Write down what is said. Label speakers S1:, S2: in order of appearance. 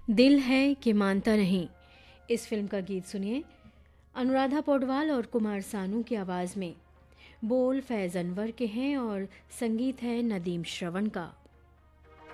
S1: दिल है कि मानता नहीं, इस फिल्म का गीत सुनिए अनुराधा पौडवाल और कुमार सानू की आवाज़ में। बोल फैज़ अनवर के हैं और संगीत है नदीम श्रवण का।